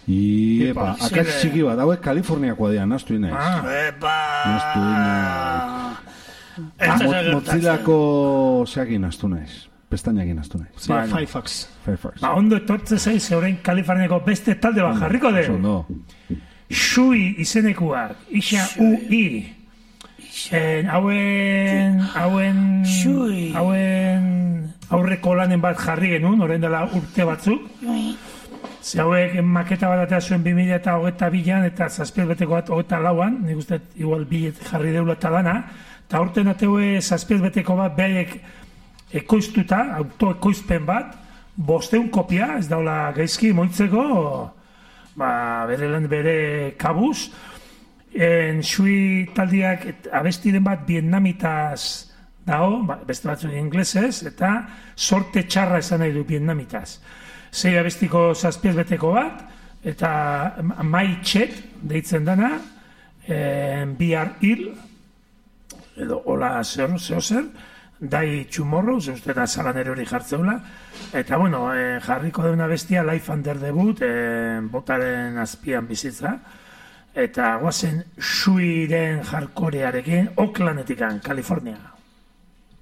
Iepa, akats txiki bat, hauek Kaliforniakoa dira, naztu inaiz. Naztu inaiz. Mozillako zeakin naztu naiz. Pestañakin naztu naiz. Firefox. Ondo etortze zaiz, orain Kaliforniako beste talde bat jarriko de. Shui izenekuak, isa UI. Hauen aurreko lanen bat jarri genuen, orain dela urte batzuk. Ze hauek maketa bat atea zuen 2022an eta zazpielbeteko bat 24an, nik uste igual bilet jarri deula eta dana, eta urten ateue zazpielbeteko bat behaiek ekoiztuta, autoekoizpen bat, 500 kopia, ez daula gaizki moitzeko, bere kabuz, Shui taldiak abestiren bat vietnamitaz dago, beste batzuk inglesez, eta sorte txarra esan nahi du vietnamitaz. 6 abestiko zazpielbeteko bat, eta Mai Chet deitzen dana, Bihar Hil, edo hola zehozer, Die Tomorrow, uste da zalanero hori jartzeula, eta bueno, jarriko deuna bestia Life Under the Boot, botaren azpian bizitza, eta guazen Shuiren jarkorearekin Oaklandetikan, Kalifornia.